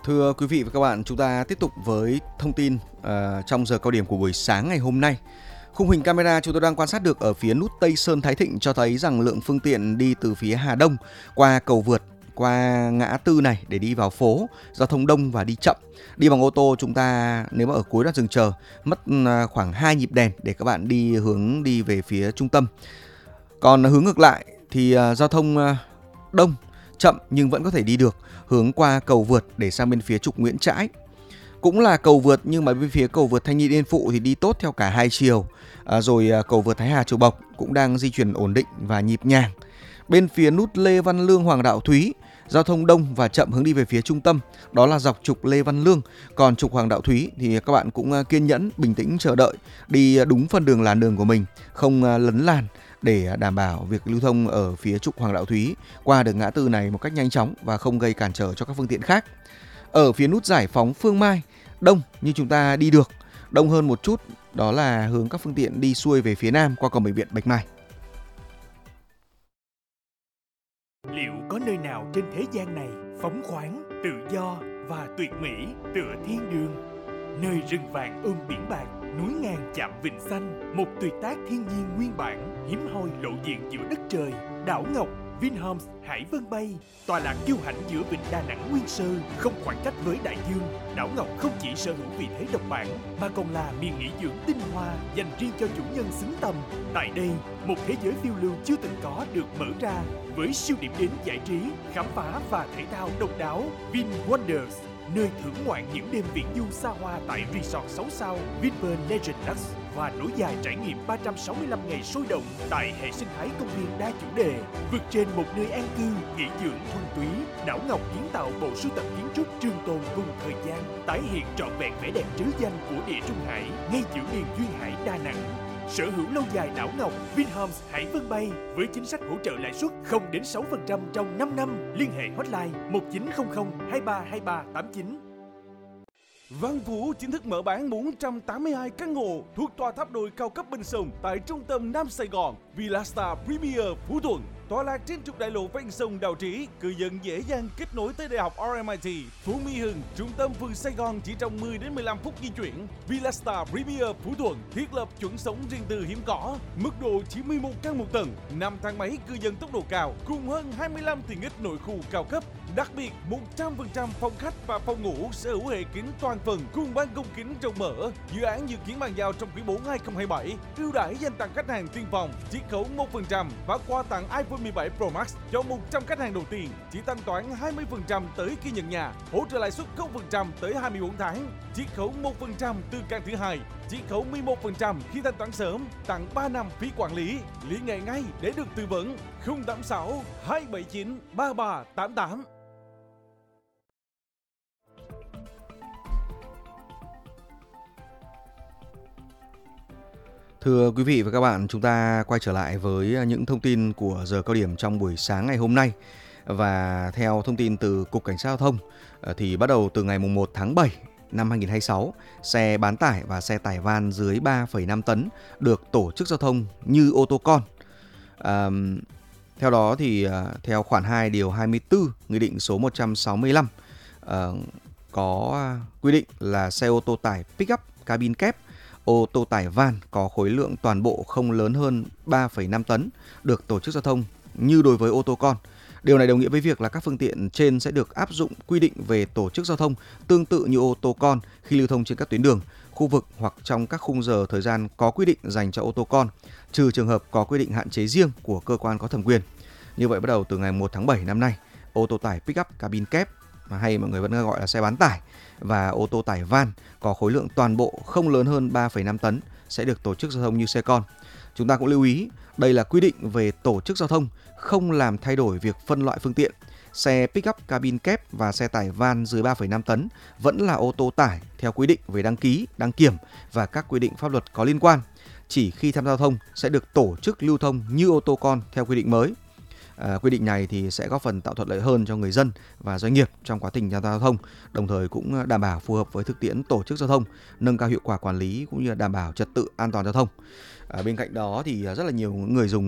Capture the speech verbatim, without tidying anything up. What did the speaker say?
Thưa quý vị và các bạn, chúng ta tiếp tục với thông tin ờ, trong giờ cao điểm của buổi sáng ngày hôm nay. Khung hình camera chúng tôi đang quan sát được ở phía nút Tây Sơn Thái Thịnh cho thấy rằng lượng phương tiện đi từ phía Hà Đông qua cầu vượt, qua ngã tư này để đi vào phố, giao thông đông và đi chậm. Đi bằng ô tô chúng ta nếu mà ở cuối đoạn dừng chờ mất ờ, khoảng hai nhịp đèn để các bạn đi hướng đi về phía trung tâm. Còn hướng ngược lại thì ờ, giao thông ờ, đông, chậm nhưng vẫn có thể đi được, hướng qua cầu vượt để sang bên phía trục Nguyễn Trãi. Cũng là cầu vượt nhưng mà bên phía cầu vượt Thanh Niên Yên Phụ thì đi tốt theo cả hai chiều. À, rồi à, cầu vượt Thái Hà Chùa Bộc cũng đang di chuyển ổn định và nhịp nhàng. Bên phía nút Lê Văn Lương Hoàng Đạo Thúy, giao thông đông và chậm hướng đi về phía trung tâm, đó là dọc trục Lê Văn Lương. Còn trục Hoàng Đạo Thúy thì các bạn cũng à, kiên nhẫn, bình tĩnh chờ đợi, đi đúng phân đường làn đường của mình, không à, lấn làn để đảm bảo việc lưu thông ở phía trục Hoàng Đạo Thúy qua được ngã tư này một cách nhanh chóng và không gây cản trở cho các phương tiện khác. Ở phía nút Giải Phóng Phương Mai, đông nhưng chúng ta đi được, đông hơn một chút, đó là hướng các phương tiện đi xuôi về phía nam qua cổng bệnh viện Bạch Mai. Liệu có nơi nào trên thế gian này phóng khoáng, tự do và tuyệt mỹ tựa thiên đường? Nơi rừng vàng ươm biển bạc, núi ngàn chạm vịnh xanh, một tuyệt tác thiên nhiên nguyên bản, hiếm hoi lộ diện giữa đất trời. Đảo Ngọc Vinhomes Hải Vân Bay, tọa lạc kiêu hãnh giữa vịnh Đà Nẵng nguyên sơ, không khoảng cách với đại dương. Đảo Ngọc không chỉ sở hữu vị thế độc bản mà còn là miền nghỉ dưỡng tinh hoa dành riêng cho chủ nhân xứng tầm. Tại đây, một thế giới phiêu lưu chưa từng có được mở ra với siêu điểm đến giải trí, khám phá và thể thao độc đáo. Vin Wonders, nơi thưởng ngoạn những đêm viễn du xa hoa tại resort sáu sao Vinpearl Legend Lux và nối dài trải nghiệm ba trăm sáu mươi lăm ngày sôi động tại hệ sinh thái công viên đa chủ đề. Vượt trên một nơi an cư, nghỉ dưỡng thuần túy, Đảo Ngọc kiến tạo bộ sưu tập kiến trúc trường tồn cùng thời gian, tái hiện trọn vẹn vẻ đẹp trứ danh của địa Trung Hải ngay giữa miền duyên hải Đà Nẵng. Sở hữu lâu dài Đảo Ngọc Vinhomes Hải Vân Bay với chính sách hỗ trợ lãi suất không đến sáu phần trăm trong năm năm. Liên hệ hotline một chín không không hai ba hai ba tám chín. Văn Phú chính thức mở bán bốn trăm tám mươi hai căn hộ thuộc tòa tháp đôi cao cấp bên sông tại trung tâm Nam Sài Gòn, Villastar Premier Phú Thuận. Tọa lạc trên trục đại lộ ven sông Đào Trí, cư dân dễ dàng kết nối tới Đại học rờ em i tê, Phú Mỹ Hưng, trung tâm phường Sài Gòn chỉ trong mười đến mười lăm phút di chuyển. Villastar Premier Phú Thuận thiết lập chuẩn sống riêng tư hiếm có, mức độ chỉ mười một căn một tầng, năm thang máy cư dân tốc độ cao, cùng hơn hai mươi lăm tiện ích nội khu cao cấp. Đặc biệt, một trăm phần trăm phòng khách và phòng ngủ sở hữu hệ kính toàn phần cùng ban công kính rộng mở. Dự án dự kiến bàn giao trong quý bốn hai không hai bảy. Ưu đãi dành tặng khách hàng tiên phòng, chiết khấu một phần trăm và quà tặng iPhone mười bảy Pro Max cho một trăm khách hàng đầu tiên. Chỉ thanh toán hai mươi phần trăm tới khi nhận nhà, hỗ trợ lãi suất không phần trăm tới hai mươi bốn tháng, chiết khấu một phần trăm từ căn thứ hai, chiết khấu mười một phần trăm khi thanh toán sớm, tặng ba năm phí quản lý. Liên hệ ngay để được tư vấn. không tám sáu hai bảy chín ba ba tám tám. Thưa quý vị và các bạn, chúng ta quay trở lại với những thông tin của giờ cao điểm trong buổi sáng ngày hôm nay. Và theo thông tin từ Cục Cảnh sát Giao thông thì bắt đầu từ ngày mùng một tháng bảy năm hai nghìn không trăm hai mươi sáu, xe bán tải và xe tải van dưới ba phẩy năm tấn được tổ chức giao thông như ô tô con. À, theo đó thì theo khoản hai điều hai mươi tư Nghị định số một trăm sáu mươi lăm à, có quy định là xe ô tô tải pick-up cabin kép, ô tô tải van có khối lượng toàn bộ không lớn hơn ba phẩy năm tấn được tổ chức giao thông như đối với ô tô con. Điều này đồng nghĩa với việc là các phương tiện trên sẽ được áp dụng quy định về tổ chức giao thông tương tự như ô tô con khi lưu thông trên các tuyến đường, khu vực hoặc trong các khung giờ thời gian có quy định dành cho ô tô con, trừ trường hợp có quy định hạn chế riêng của cơ quan có thẩm quyền. Như vậy bắt đầu từ ngày một tháng bảy năm nay, ô tô tải pick-up cabin kép hay mọi người vẫn gọi là xe bán tải và ô tô tải van có khối lượng toàn bộ không lớn hơn ba phẩy năm tấn sẽ được tổ chức giao thông như xe con. Chúng ta cũng lưu ý, đây là quy định về tổ chức giao thông, không làm thay đổi việc phân loại phương tiện. Xe pick-up cabin kép và xe tải van dưới ba phẩy năm tấn vẫn là ô tô tải theo quy định về đăng ký, đăng kiểm và các quy định pháp luật có liên quan. Chỉ khi tham gia giao thông sẽ được tổ chức lưu thông như ô tô con theo quy định mới. À, quy định này thì sẽ góp phần tạo thuận lợi hơn cho người dân và doanh nghiệp trong quá trình tham gia giao thông, đồng thời cũng đảm bảo phù hợp với thực tiễn tổ chức giao thông, nâng cao hiệu quả quản lý cũng như là đảm bảo trật tự an toàn giao thông. À, bên cạnh đó thì rất là nhiều người dùng